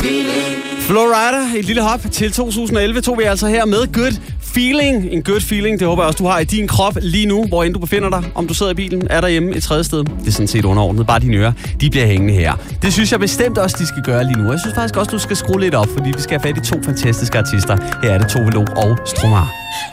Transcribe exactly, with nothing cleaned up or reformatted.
Flowrider, et lille hop til to tusind og elleve tog vi altså her med Good Feeling. En good feeling, det håber jeg også, du har i din krop lige nu, hvor end du befinder dig. Om du sidder i bilen, er derhjemme et tredje sted. Det er sådan set underordnet. Bare dine ører, de bliver hængende her. Det synes jeg bestemt også, de skal gøre lige nu. Jeg synes faktisk også, du skal skrue lidt op, fordi vi skal have fat i to fantastiske artister. Her er det Tove Lo og Stromae.